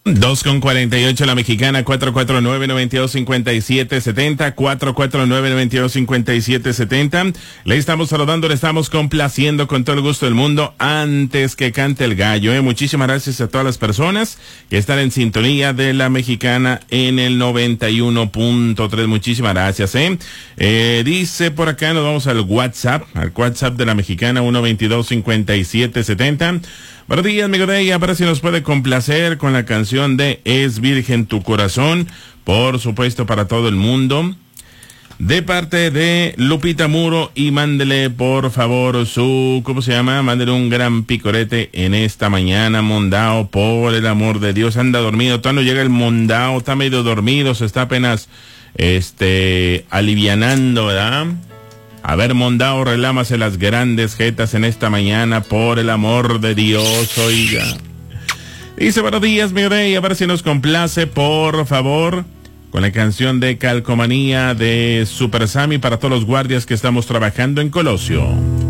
2:48 la mexicana, 449-9257-70, 449-9257-70. Le estamos saludando, le estamos complaciendo con todo el gusto del mundo antes que cante el gallo. Muchísimas gracias a todas las personas que están en sintonía de la mexicana en el 91.3. Muchísimas gracias. Dice por acá, nos vamos al WhatsApp de la mexicana, 122-5770. Buenos días, amigo de ella, para si nos puede complacer con la canción de Es Virgen tu Corazón, por supuesto para todo el mundo, de parte de Lupita Muro, y mándele por favor su, ¿cómo se llama? Mándele un gran picorete en esta mañana, Mondao, por el amor de Dios, anda dormido, todavía no llega el Mondao, está medio dormido, se está apenas, alivianando, ¿verdad? A ver, Mondao, relámase las grandes jetas en esta mañana, por el amor de Dios, oiga. Dice, buenos días, mi rey, a ver si nos complace, por favor, con la canción de Calcomanía de Super Sammy para todos los guardias que estamos trabajando en Colosio.